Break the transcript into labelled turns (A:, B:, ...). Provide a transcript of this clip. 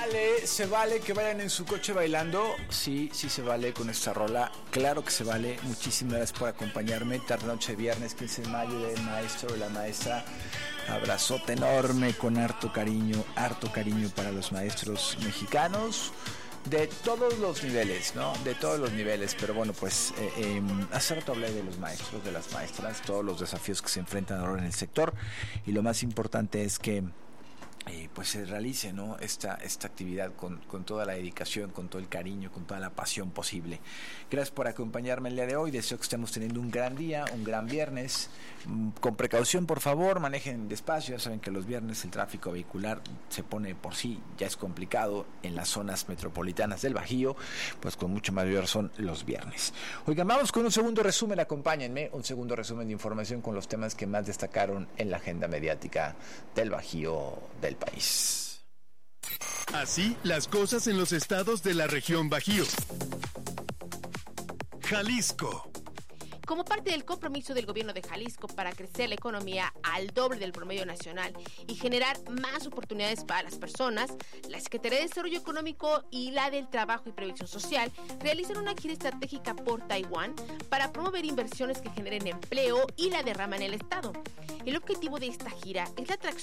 A: se vale que vayan en su coche bailando. Sí, sí se vale con esta rola. Claro que se vale. Muchísimas gracias por acompañarme. Tarde noche de viernes 15 de mayo del maestro o la maestra. Abrazote enorme con harto cariño para los maestros mexicanos. De todos los niveles, ¿no? De todos los niveles, pero bueno, pues hace rato hablé de los maestros, de las maestras, todos los desafíos que se enfrentan ahora en el sector, y lo más importante es que pues se realice, ¿no? esta actividad con toda la dedicación, con todo el cariño, con toda la pasión posible. Gracias por acompañarme el día de hoy. Deseo que estemos teniendo un gran día, un gran viernes. Con precaución, por favor, manejen despacio. Ya saben que los viernes el tráfico vehicular se pone por sí, ya es complicado en las zonas metropolitanas del Bajío, pues con mucha mayor razón los viernes. Oigan, vamos con un segundo resumen, acompáñenme, un segundo resumen de información con los temas que más destacaron en la agenda mediática del Bajío del país.
B: Así las cosas en los estados de la región Bajío. Jalisco.
C: Como parte del compromiso del gobierno de Jalisco para crecer la economía al doble del promedio nacional y generar más oportunidades para las personas, la Secretaría de Desarrollo Económico y la del Trabajo y Previsión Social realizan una gira estratégica por Taiwán para promover inversiones que generen empleo y la derrama en el estado. El objetivo de esta gira es la atracción